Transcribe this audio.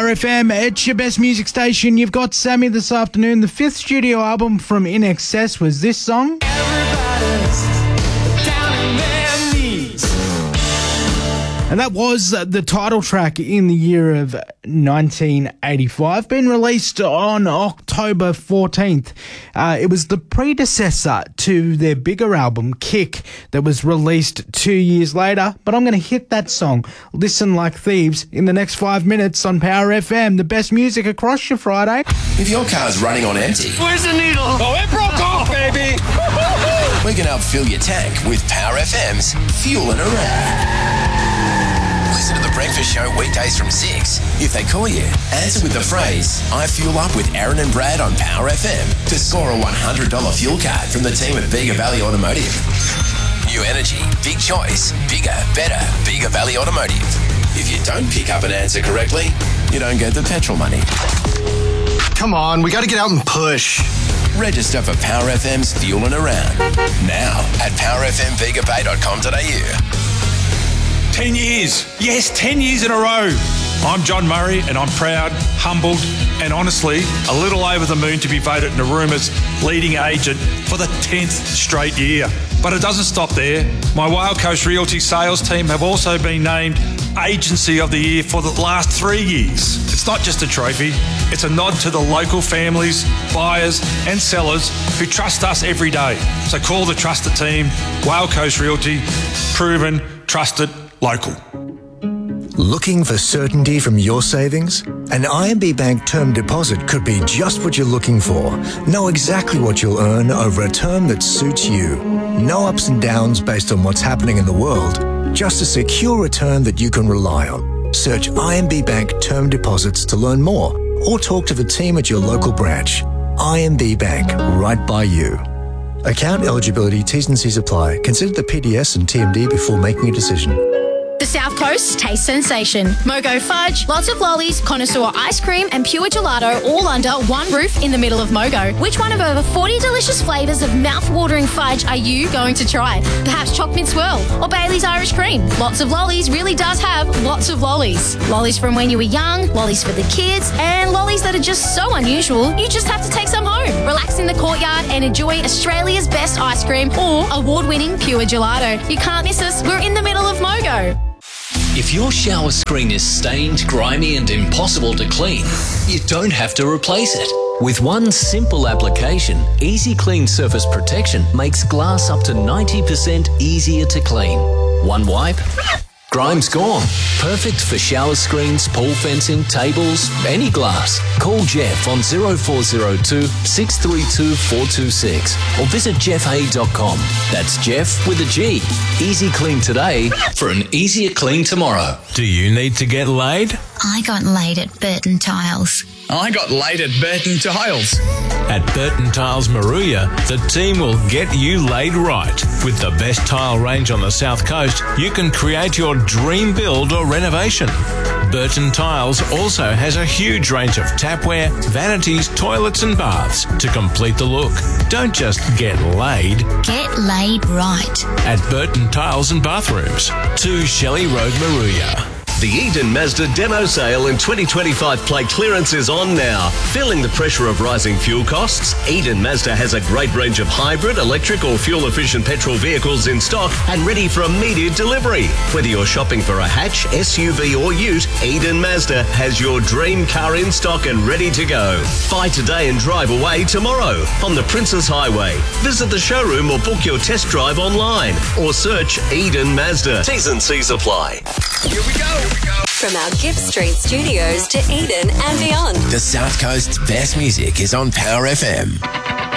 Power FM. It's your best music station. You've got Sammy this afternoon. The 5th studio album from In Excess was this song. Everybody's down in their knees. And that was the title track in the year of 1985, been released on October 14th. It was the predecessor to their bigger album, Kick, that was released 2 years later. But I'm going to hit that song, Listen Like Thieves, in the next 5 minutes on Power FM, the best music across your Friday. If your car's running on empty, Where's the needle? Oh, it broke off, baby. we can help fill your tank with Power FM's Fuelin' Around. Listen to The Breakfast Show weekdays from 6. If they call you, answer with the phrase, I fuel up with Aaron and Brad on Power FM to score a $100 fuel card from the team at Bega Valley Automotive. New energy, big choice, bigger, better, Bega Valley Automotive. If you don't pick up an answer correctly, you don't get the petrol money. Come on, we got to get out and push. Register for Power FM's Fuelin' Around now at powerfmvegabay.com.au. 10 years. Yes, 10 years in a row. I'm John Murray and I'm proud, humbled and honestly a little over the moon to be voted Nauruma's leading agent for the 10th straight year. But it doesn't stop there. My Whale Coast Realty sales team have also been named Agency of the Year for the last 3 years. It's not just a trophy, it's a nod to the local families, buyers and sellers who trust us every day. So call the trusted team, Whale Coast Realty, proven, trusted, local. Looking for certainty from your savings? An IMB Bank term deposit could be just what you're looking for. Know exactly what you'll earn over a term that suits you. No ups and downs based on what's happening in the world. Just a secure return that you can rely on. Search IMB Bank term deposits to learn more or talk to the team at your local branch. IMB Bank, right by you. Account eligibility, T's and C's apply. Consider the PDS and TMD before making a decision. The South Coast taste sensation. Mogo fudge, lots of lollies, connoisseur ice cream and pure gelato all under one roof in the middle of Mogo. Which one of over 40 delicious flavours of mouth-watering fudge are you going to try? Perhaps Choc-Mint Swirl or Bailey's Irish Cream. Lots of lollies really does have lots of lollies. Lollies from when you were young, lollies for the kids, and lollies that are just so unusual you just have to take some home. Relax in the courtyard and enjoy Australia's best ice cream or award-winning pure gelato. You can't miss us. We're in the middle of Mogo. If your shower screen is stained, grimy and impossible to clean, you don't have to replace it. With one simple application, Easy Clean Surface Protection makes glass up to 90% easier to clean. One wipe, grime's gone. Perfect for shower screens, pool fencing, tables, any glass. Call Jeff on 0402 632 426 or visit jeffhay.com. That's Jeff with a G. Easy Clean today for an easier clean tomorrow. Do you need to get laid? I got laid at Burton Tiles. I got laid at Burton Tiles. At Burton Tiles Maruya, the team will get you laid right. With the best tile range on the South Coast, you can create your dream build or renovation. Burton Tiles also has a huge range of tapware, vanities, toilets and baths to complete the look. Don't just get laid. Get laid right. At Burton Tiles and Bathrooms, 2 Shelley Road, Maruya. The Eden Mazda demo sale in 2025 plate clearance is on now. Feeling the pressure of rising fuel costs? Eden Mazda has a great range of hybrid, electric or fuel-efficient petrol vehicles in stock and ready for immediate delivery. Whether you're shopping for a hatch, SUV or ute, Eden Mazda has your dream car in stock and ready to go. Buy today and drive away tomorrow on the Princess Highway. Visit the showroom or book your test drive online or search Eden Mazda. T's and C's apply. Here we go. From our Gift Street studios to Eden and beyond. The South Coast's best music is on Power FM.